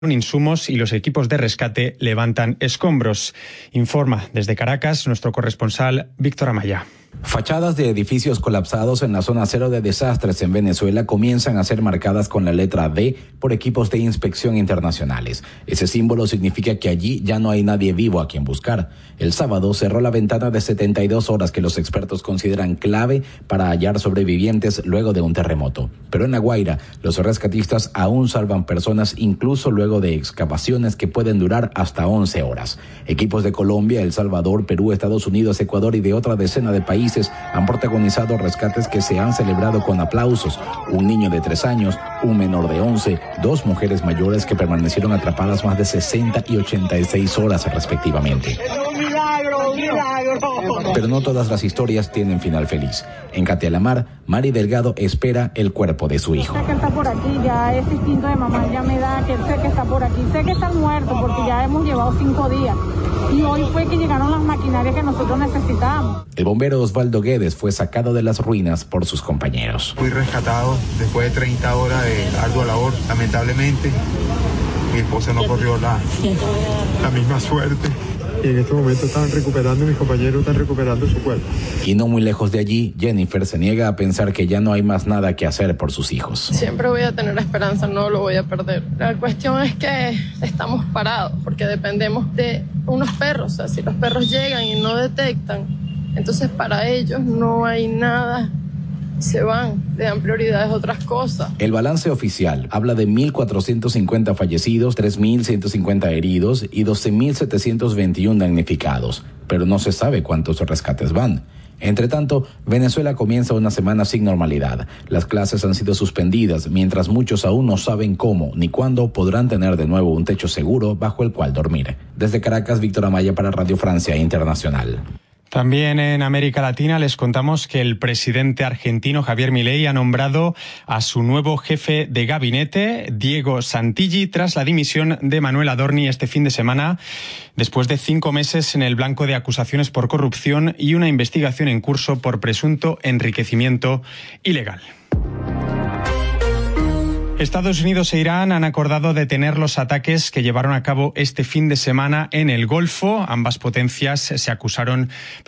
insumos y los equipos de rescate levantan escombros. Informa desde Caracas nuestro corresponsal Víctor Amaya. Fachadas de edificios colapsados en la zona cero de desastres en Venezuela comienzan a ser marcadas con la letra D por equipos de inspección internacionales. Ese símbolo significa que allí ya no hay nadie vivo a quien buscar. El sábado cerró la ventana de 72 horas que los expertos consideran clave para hallar sobrevivientes luego de un terremoto. Pero en La Guaira, los rescatistas aún salvan personas incluso luego de excavaciones que pueden durar hasta 11 horas. Equipos de Colombia, El Salvador, Perú, Estados Unidos, Ecuador y de otra decena de países han protagonizado rescates que se han celebrado con aplausos. Un niño de 3 años, un menor de 11, 2 mujeres mayores que permanecieron atrapadas más de 60 y 86 horas respectivamente. Pero no todas las historias tienen final feliz. En Catealamar, Mari Delgado espera el cuerpo de su hijo. Sé que está por aquí, ya ese instinto de mamá ya me da que sé que está por aquí. Sé que está muerto porque ya hemos llevado 5 días. Y hoy fue que llegaron las maquinarias que nosotros necesitábamos. El bombero Osvaldo Guedes fue sacado de las ruinas por sus compañeros. Fui rescatado después de 30 horas de ardua labor. Lamentablemente, mi esposa no corrió la misma suerte. Y en este momento están recuperando, mis compañeros están recuperando su cuerpo. Y no muy lejos de allí, Jennifer se niega a pensar que ya no hay más nada que hacer por sus hijos. Siempre voy a tener esperanza, no lo voy a perder. La cuestión es que estamos parados porque dependemos de unos perros. O sea, si los perros llegan y no detectan, entonces para ellos no hay nada. Se van, le dan prioridades a otras cosas. El balance oficial habla de 1.450 fallecidos, 3.150 heridos y 12.721 damnificados, pero no se sabe cuántos rescates van. Entre tanto, Venezuela comienza una semana sin normalidad. Las clases han sido suspendidas, mientras muchos aún no saben cómo ni cuándo podrán tener de nuevo un techo seguro bajo el cual dormir. Desde Caracas, Víctor Amaya para Radio Francia Internacional. También en América Latina les contamos que el presidente argentino Javier Milei ha nombrado a su nuevo jefe de gabinete, Diego Santilli, tras la dimisión de Manuel Adorni este fin de semana, después de 5 meses en el blanco de acusaciones por corrupción y una investigación en curso por presunto enriquecimiento ilegal. Estados Unidos e Irán han acordado detener los ataques que llevaron a cabo este fin de semana en el Golfo. Ambas potencias se acusaron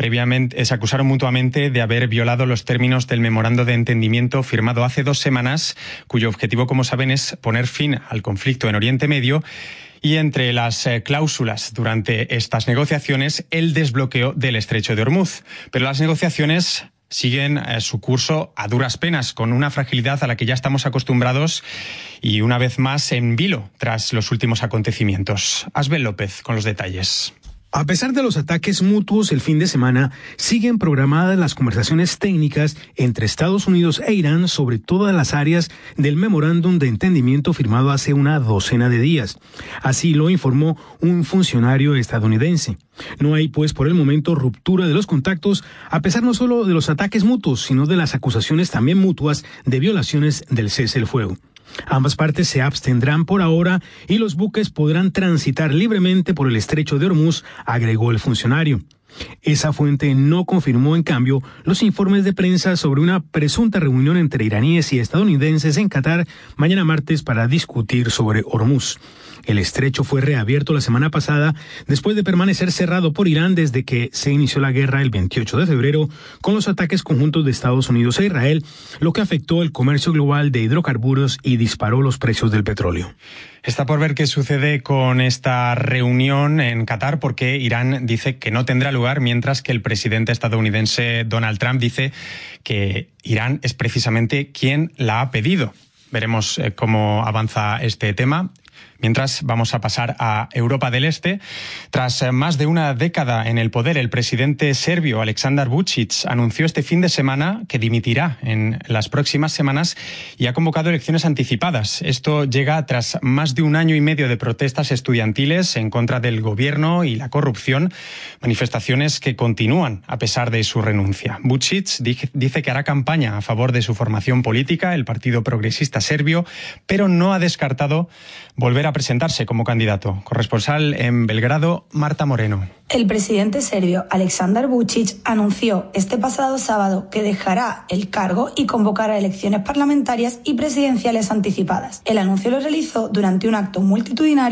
mutuamente de haber violado los términos del memorando de entendimiento firmado hace 2 semanas, cuyo objetivo, como saben, es poner fin al conflicto en Oriente Medio. Y entre las cláusulas durante estas negociaciones, el desbloqueo del Estrecho de Hormuz. Pero las negociaciones siguen su curso a duras penas, con una fragilidad a la que ya estamos acostumbrados y una vez más en vilo tras los últimos acontecimientos. Asbel López con los detalles. A pesar de los ataques mutuos el fin de semana, siguen programadas las conversaciones técnicas entre Estados Unidos e Irán sobre todas las áreas del memorándum de entendimiento firmado hace una docena de días. Así lo informó un funcionario estadounidense. No hay, pues, por el momento ruptura de los contactos, a pesar no solo de los ataques mutuos, sino de las acusaciones también mutuas de violaciones del cese el fuego. Ambas partes se abstendrán por ahora y los buques podrán transitar libremente por el Estrecho de Hormuz, agregó el funcionario. Esa fuente no confirmó, en cambio, los informes de prensa sobre una presunta reunión entre iraníes y estadounidenses en Qatar mañana martes para discutir sobre Hormuz. El estrecho fue reabierto la semana pasada después de permanecer cerrado por Irán desde que se inició la guerra el 28 de febrero con los ataques conjuntos de Estados Unidos e Israel, lo que afectó el comercio global de hidrocarburos y disparó los precios del petróleo. Está por ver qué sucede con esta reunión en Qatar, porque Irán dice que no tendrá lugar, mientras que el presidente estadounidense Donald Trump dice que Irán es precisamente quien la ha pedido. Veremos cómo avanza este tema. Mientras, vamos a pasar a Europa del Este. Tras más de una década en el poder, el presidente serbio Aleksandar Vučić anunció este fin de semana que dimitirá en las próximas semanas y ha convocado elecciones anticipadas. Esto llega tras más de 1 año y medio de protestas estudiantiles en contra del gobierno y la corrupción, manifestaciones que continúan a pesar de su renuncia. Vučić dice que hará campaña a favor de su formación política, el Partido Progresista Serbio, pero no ha descartado volver a presentarse como candidato. Corresponsal en Belgrado, Marta Moreno. El presidente serbio Aleksandar Vučić anunció este pasado sábado que dejará el cargo y convocará elecciones parlamentarias y presidenciales anticipadas. El anuncio lo realizó durante un acto multitudinario